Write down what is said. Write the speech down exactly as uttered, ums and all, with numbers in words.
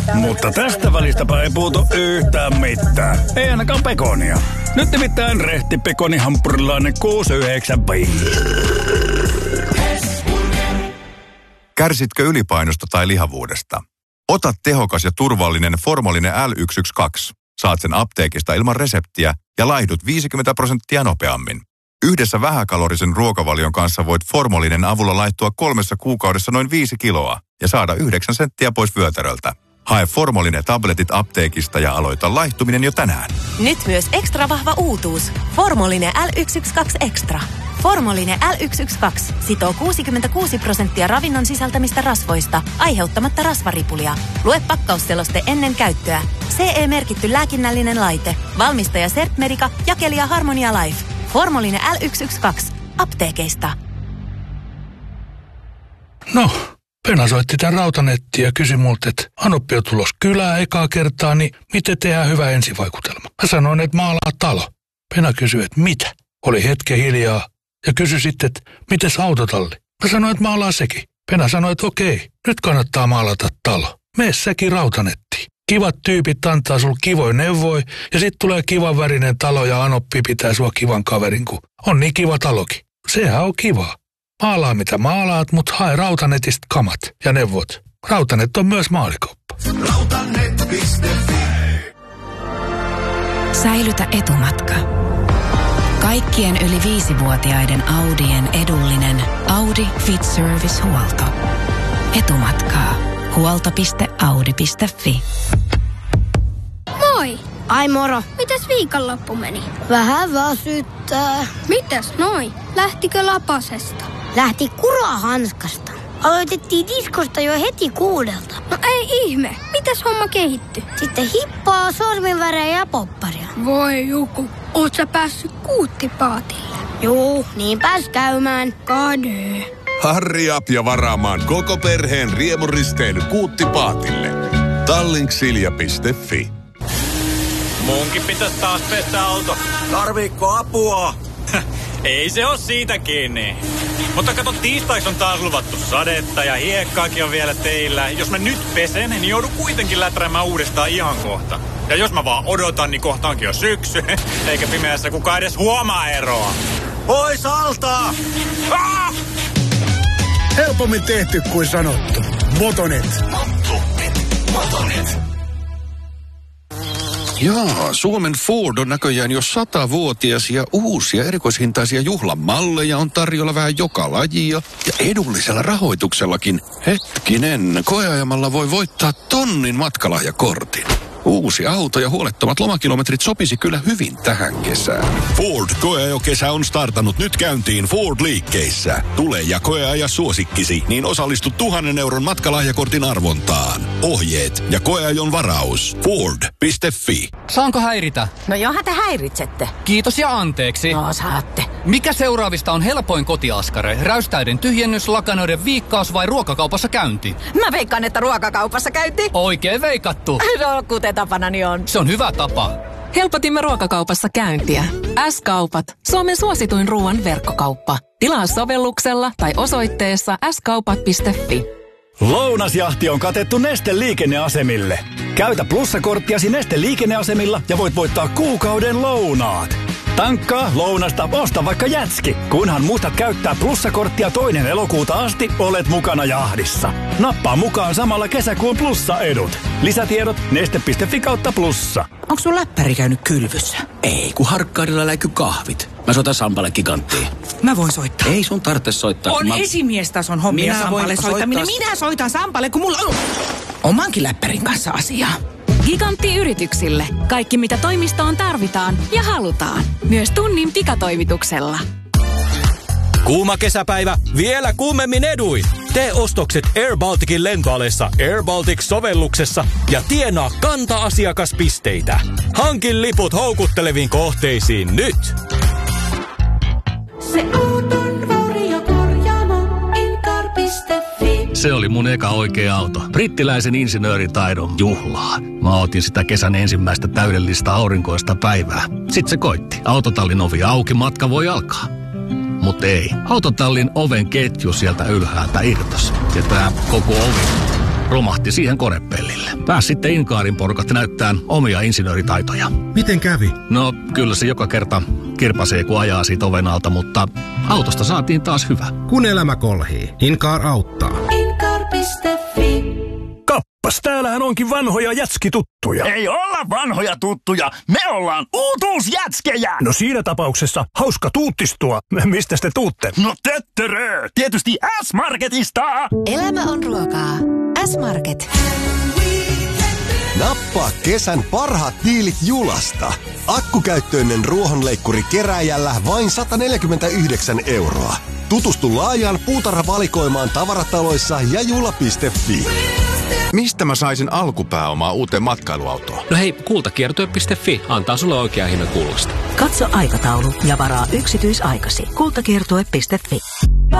Mutta tästä välistäpä ei puutu yhtään mitään. Ei ainakaan pekonia. Nyt nimittäin rehti pekonihampurilainen kuusi yhdeksän viisi. Kärsitkö ylipainosta tai lihavuudesta? Ota tehokas ja turvallinen Formolinen L yksi yksi kaksi. Saat sen apteekista ilman reseptiä ja laihdut viisikymmentä prosenttia nopeammin. Yhdessä vähäkalorisen ruokavalion kanssa voit Formolinen avulla laittua kolmessa kuukaudessa noin viisi kiloa ja saada yhdeksän senttiä pois vyötäröltä. Hae Formolinen tabletit apteekista ja aloita laihtuminen jo tänään. Nyt myös ekstra vahva uutuus. Formolinen L yksi yksi kaksi Extra. Formolinen L yksi yksi kaksi sitoo kuusikymmentäkuusi prosenttia ravinnon sisältämistä rasvoista, aiheuttamatta rasvaripulia. Lue pakkausseloste ennen käyttöä. C E-merkitty lääkinnällinen laite. Valmistaja Sertmedica, jakelija Harmonia Life. Formolinen L yksi yksi kaksi. Apteekeista. No, Pena soitti tän Rautanetti ja kysyi multa, että Anoppi on tulos kylään ekaa kertaa, niin miten tehdään hyvä ensivaikutelma? Mä sanoin, että maalaa talo. Pena kysyi, että mitä? Oli hetken hiljaa ja kysyi sitten, että mites autotalli? Mä sanoin, että maalaa sekin. Pena sanoi, että okei, nyt kannattaa maalata talo. Mene säkin Rautanettiin. Kivat tyypit antaa sul kivoin neuvoi ja sit tulee kivan värinen talo ja Anoppi pitää sua kivan kaverin, kun on niin kiva talokin. Sehän on kivaa. Maalaa mitä maalaat, mut hae Rautanetista kamat ja neuvot. Rautanet on myös maalikauppa. Rautanet piste fi. Säilytä etumatka. Kaikkien yli viisivuotiaiden Audien edullinen Audi Fit Service-huolto. Etumatkaa. huolto piste audi piste fi. Moi! Ai moro. Mites viikonloppu meni? Vähän väsyttää. Mitäs noi? Lähtikö lapasesta? Lähti kurahanskasta. Aloitettiin diskosta jo heti kuudelta. No ei ihme. Mitäs homma kehittyi? Sitten hippaa, sorminvärejä ja popparia. Voi joku. Oot sä päässyt kuuttipaatille? Juu, niin pääs käymään. Kade. Harri up ja varaamaan koko perheen riemuristeily Kuuttipaatille. Tallinksilja piste fi. Munkin pitäisi taas pestä auto. Tarviikko apua? Ei se oo siitä kiinni. Mutta kato, tiistaiksi on taas luvattu sadetta ja hiekkaakin on vielä teillä. Jos mä nyt pesen, niin joudun kuitenkin läträämään uudestaan ihan kohta. Ja jos mä vaan odotan, niin kohta onkin jo syksy. Eikä pimeässä kukaan edes huomaa eroa. Pois alta! Ah! Helpommin tehty kuin sanottu. Motonet. Motonet. Motonet. Jaa, Suomen Ford on näköjään jo satavuotias ja uusia erikoishintaisia juhlamalleja on tarjolla vähän joka lajia. Ja edullisella rahoituksellakin. Hetkinen, koeajamalla voi voittaa tonnin matkalahjakortin. Uusi auto ja huolettomat lomakilometrit sopisi kyllä hyvin tähän kesään. Ford koeajokesä on startannut nyt käyntiin Ford-liikkeissä. Tule ja koeaja suosikkisi, niin osallistu tuhannen euron matkalahjakortin arvontaan. Ohjeet ja koeajon varaus. Ford piste fi. Saanko häiritä? No johan te häiritsette. Kiitos ja anteeksi. No saatte. Mikä seuraavista on helpoin kotiaskare? Räystäiden tyhjennys, lakanoiden viikkaus vai ruokakaupassa käynti? Mä veikkaan, että ruokakaupassa käynti. Oikein veikattu. No kuten tapanani on. Se on hyvä tapa. Helpotimme ruokakaupassa käyntiä. S-kaupat. Suomen suosituin ruoan verkkokauppa. Tilaa sovelluksella tai osoitteessa s kaupat piste fi. Lounasjahti on katettu Neste liikenneasemille. Käytä plussakorttiasi Neste liikenneasemilla ja voit voittaa kuukauden lounaat. Tankkaa, lounasta, osta vaikka jätski. Kunhan muistat käyttää plussakorttia toinen elokuuta asti, olet mukana jahdissa. Nappaa mukaan samalla kesäkuun plussa-edut. Lisätiedot neste piste fi kautta plussa. Onko sun läppäri käynyt kylvyssä? Ei, kun Harkkaudella läiky kahvit. Mä soitan Sampalle Giganttiin. Mä voin soittaa. Ei sun tarvitse soittaa. On mä... esimiestason hommia Minä Sampalle soittaminen. soittaa... Minä soitan Sampalle, kun mulla on omankin läppärin kanssa asiaa. Gigantti yrityksille. Kaikki mitä toimistoon tarvitaan ja halutaan. Myös tunnin pikatoimituksella. Kuuma kesäpäivä, vielä kuumemmin eduin. Tee ostokset Air Balticin lentoalessa Air Baltic-sovelluksessa ja tienaa kanta-asiakaspisteitä. Hankin liput houkutteleviin kohteisiin nyt. Se auton varjokorjaamo incar piste fi. Se oli mun eka oikea auto. Brittiläisen insinööritaidon juhlaa. Mä otin sitä kesän ensimmäistä täydellistä aurinkoista päivää. Sitten se koitti. Autotallin ovi auki, matka voi alkaa. Mut ei. Autotallin oven ketju sieltä ylhäältä irtos. Ja tää koko ovi romahti siihen konepellille. Pääs sitten Inkaarin porukat näyttään omia insinööritaitoja. Miten kävi? No, kyllä se joka kerta kirpasee, kun ajaa siitä oven alta, mutta autosta saatiin taas hyvä. Kun elämä kolhii, Inkaar auttaa. Inkaar piste fi. Kappas, täällähän onkin vanhoja jätskituttuja. Ei olla vanhoja tuttuja, me ollaan uutuusjätskejä! No siinä tapauksessa hauska tuuttistua. Mistä te tuutte? No töttörö, tietysti S-Marketista! Elämä on ruokaa. S-Market. Nappaa kesän parhaat diilit Julasta. Akkukäyttöinen ruohonleikkuri kerääjällä vain sata neljäkymmentäyhdeksän euroa. Tutustu laajaan puutarhavalikoimaan tavarataloissa ja jula piste fi. Mistä mä saisin alkupääomaa uuteen matkailuautoon? No hei, kultakiertue piste fi antaa sulle oikea hinnan kuulosta. Katso aikataulu ja varaa yksityisaikasi. kultakiertue piste fi.